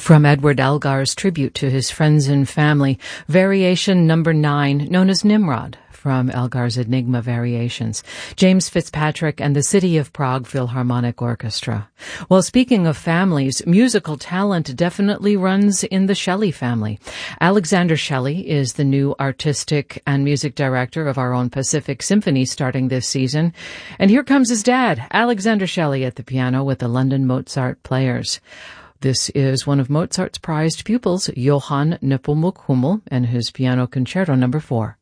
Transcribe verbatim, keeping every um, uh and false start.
From Edward Elgar's tribute to his friends and family, Variation number nine, known as Nimrod, from Elgar's Enigma Variations, James Fitzpatrick and the City of Prague Philharmonic Orchestra. Well, speaking of families, musical talent definitely runs in the Shelley family. Alexander Shelley is the new artistic and music director of our own Pacific Symphony starting this season. And here comes his dad, Alexander Shelley, at the piano with the London Mozart Players. This is one of Mozart's prized pupils, Johann Nepomuk Hummel, and his Piano Concerto number four.